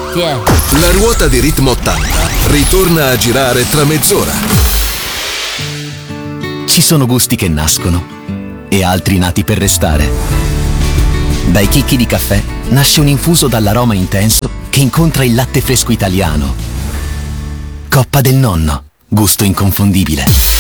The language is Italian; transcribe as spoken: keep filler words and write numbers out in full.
Tiè. La ruota di Ritmo ottanta ritorna a girare tra mezz'ora. Ci sono gusti che nascono e altri nati per restare. Dai chicchi di caffè nasce un infuso dall'aroma intenso che incontra il latte fresco italiano. Coppa del Nonno, gusto inconfondibile.